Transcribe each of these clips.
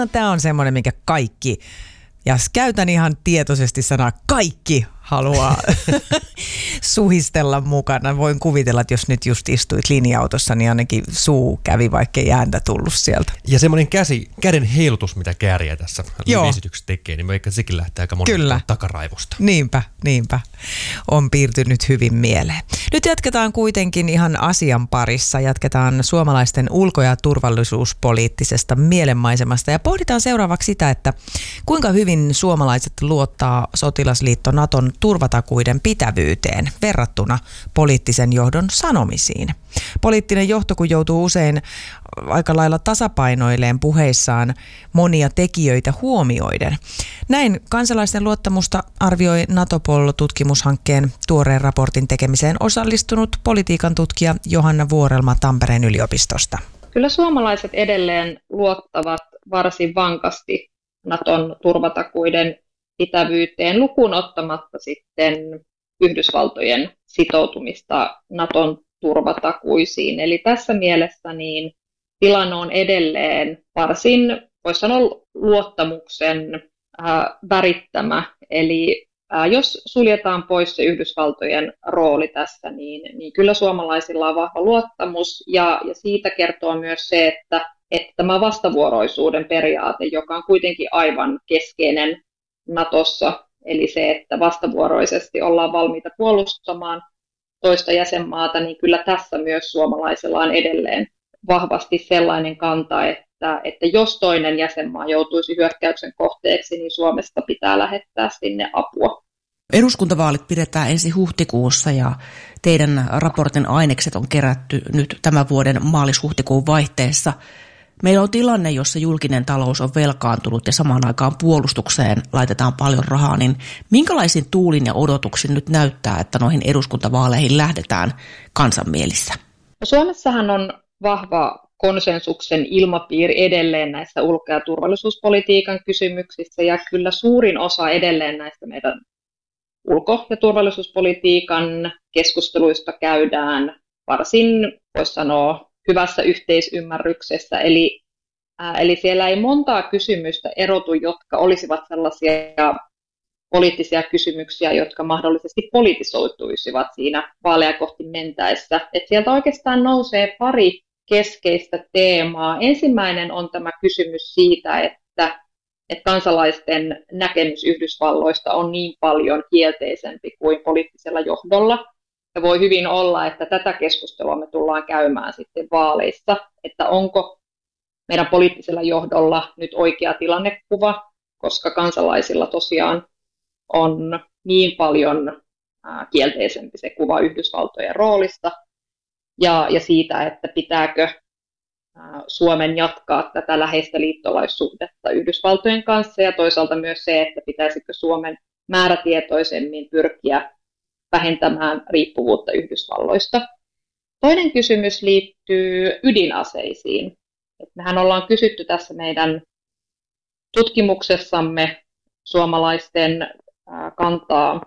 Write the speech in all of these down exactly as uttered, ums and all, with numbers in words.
oikeastaan tämä on semmoinen, minkä kaikki, ja käytän ihan tietoisesti sanaa kaikki, haluaa suhistella mukana. Voin kuvitella, että jos nyt just istuit linja-autossa, niin ainakin suu kävi, vaikka ei ääntä tullut sieltä. Ja semmoinen käsi, käden heilutus, mitä Kääriä tässä esityksessä tekee, niin vaikka sekin lähtee aika monesta takaraivosta. Niinpä, niinpä. On piirtynyt hyvin mieleen. Nyt jatketaan kuitenkin ihan asian parissa. Jatketaan suomalaisten ulko- ja turvallisuuspoliittisesta mielenmaisemasta ja pohditaan seuraavaksi sitä, että kuinka hyvin suomalaiset luottaa sotilasliitto Naton turvatakuiden pitävyyteen verrattuna poliittisen johdon sanomisiin. Poliittinen johto, kun joutuu usein aika lailla tasapainoileen puheissaan monia tekijöitä huomioiden. Näin kansalaisten luottamusta arvioi Natopol-tutkimushankkeen tuoreen raportin tekemiseen osallistunut politiikan tutkija Johanna Vuorelma Tampereen yliopistosta. Kyllä suomalaiset edelleen luottavat varsin vankasti Naton turvatakuiden pitävyyteen lukuun ottamatta sitten Yhdysvaltojen sitoutumista Naton turvatakuisiin. Eli tässä mielessä niin tilanne on edelleen varsin, voisi sanoa, luottamuksen äh, värittämä. Eli äh, jos suljetaan pois se Yhdysvaltojen rooli tässä, niin, niin kyllä suomalaisilla on vahva luottamus. Ja, ja siitä kertoo myös se, että, että tämä vastavuoroisuuden periaate, joka on kuitenkin aivan keskeinen Natossa, eli se, että vastavuoroisesti ollaan valmiita puolustamaan toista jäsenmaata, niin kyllä tässä myös suomalaisilla on edelleen vahvasti sellainen kanta, että, että jos toinen jäsenmaa joutuisi hyökkäyksen kohteeksi, niin Suomesta pitää lähettää sinne apua. Eduskuntavaalit pidetään ensi huhtikuussa ja teidän raportin ainekset on kerätty nyt tämän vuoden maalis-huhtikuun vaihteessa. Meillä on tilanne, jossa julkinen talous on velkaantunut ja samaan aikaan puolustukseen laitetaan paljon rahaa, niin minkälaisin tuulin ja odotuksin nyt näyttää, että noihin eduskuntavaaleihin lähdetään kansanmielissä? Suomessahan on vahva konsensuksen ilmapiiri edelleen näissä ulko- ja turvallisuuspolitiikan kysymyksissä, ja kyllä suurin osa edelleen näistä meidän ulko- ja turvallisuuspolitiikan keskusteluista käydään varsin, voisi sanoa, hyvässä yhteisymmärryksessä, eli, ää, eli siellä ei montaa kysymystä erotu, jotka olisivat sellaisia poliittisia kysymyksiä, jotka mahdollisesti politisoituisivat siinä vaaleja kohti mentäessä. Et sieltä oikeastaan nousee pari keskeistä teemaa. Ensimmäinen on tämä kysymys siitä, että, että kansalaisten näkemys Yhdysvalloista on niin paljon kielteisempi kuin poliittisella johdolla. Ja voi hyvin olla, että tätä keskustelua me tullaan käymään sitten vaaleissa, että onko meidän poliittisella johdolla nyt oikea tilannekuva, koska kansalaisilla tosiaan on niin paljon kielteisempi se kuva Yhdysvaltojen roolista ja, ja siitä, että pitääkö Suomen jatkaa tätä läheistä liittolaissuhdetta Yhdysvaltojen kanssa ja toisaalta myös se, että pitäisikö Suomen määrätietoisemmin pyrkiä vähentämään riippuvuutta Yhdysvalloista. Toinen kysymys liittyy ydinaseisiin. Et mehän ollaan kysytty tässä meidän tutkimuksessamme suomalaisten kantaa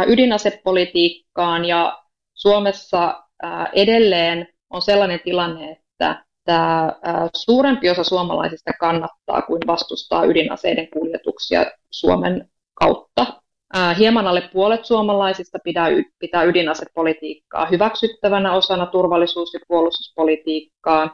ydinasepolitiikkaan, ja Suomessa edelleen on sellainen tilanne, että tämä suurempi osa suomalaisista kannattaa kuin vastustaa ydinaseiden kuljetuksia Suomen kautta. Hieman alle puolet suomalaisista pitää, pitää ydinasepolitiikkaa hyväksyttävänä osana turvallisuus- ja puolustuspolitiikkaa,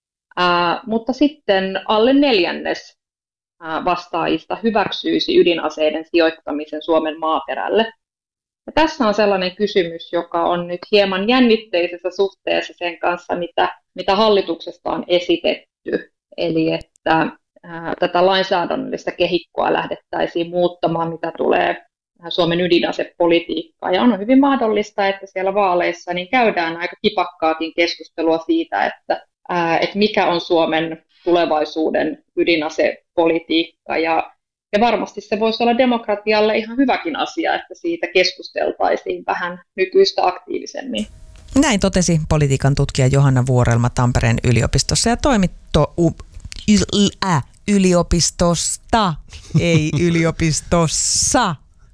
ää, mutta sitten alle neljännes ää, vastaajista hyväksyisi ydinaseiden sijoittamisen Suomen maaperälle. Ja tässä on sellainen kysymys, joka on nyt hieman jännitteisessä suhteessa sen kanssa, mitä, mitä hallituksesta on esitetty, eli että ää, tätä lainsäädännöllistä kehikkoa lähdettäisiin muuttamaan, mitä tulee Suomen ydinasepolitiikkaa. Ja on hyvin mahdollista, että siellä vaaleissa niin käydään aika kipakkaakin keskustelua siitä, että, ää, että mikä on Suomen tulevaisuuden ydinasepolitiikka. Ja, ja varmasti se voisi olla demokratialle ihan hyväkin asia, että siitä keskusteltaisiin vähän nykyistä aktiivisemmin. Näin totesi politiikan tutkija Johanna Vuorelma Tampereen yliopistossa ja toimitto u, yl, ä, yliopistosta, ei yliopistossa.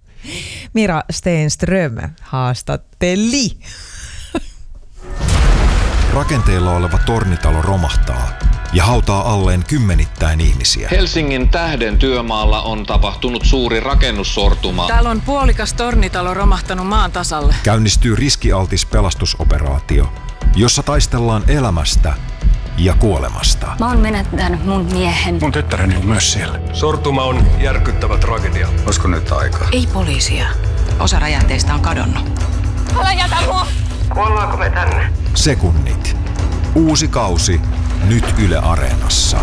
Mira Stenström haastatteli. Rakenteilla oleva tornitalo romahtaa ja hautaa alleen kymmenittäin ihmisiä. Helsingin Tähden työmaalla on tapahtunut suuri rakennussortuma. Täällä on puolikas tornitalo romahtanut maan tasalle. Käynnistyy riskialtis pelastusoperaatio, jossa taistellaan elämästä ja kuolemasta. Mä oon menettänyt mun miehen. Mun tyttäreni on myös siellä. Sortuma on järkyttävä tragedia. Olisiko nyt aika? Ei poliisia. Osa räjähteistä on kadonnut. Älä jätä mua! Kuollaanko me tänne? Sekunnit. Uusi kausi. Nyt Yle Areenassa.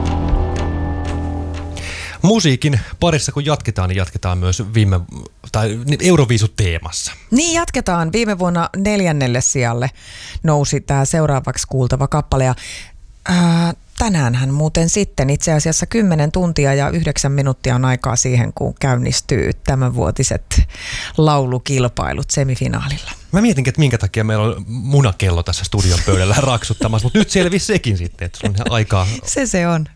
Musiikin parissa kun jatketaan, niin jatketaan myös viime, tai Euroviisut-teemassa. Niin jatketaan. Viime vuonna neljännelle sijalle nousi tämä seuraavaksi kuultava kappale. Ja, ää, tänäänhän muuten sitten itse asiassa kymmenen tuntia ja yhdeksän minuuttia on aikaa siihen, kun käynnistyy tämänvuotiset laulukilpailut semifinaalilla. Mä mietinkin, että minkä takia meillä on munakello tässä studion pöydällä raksuttamassa, mutta nyt selvisi sekin sitten, että sulla on ihan aikaa. Se se on.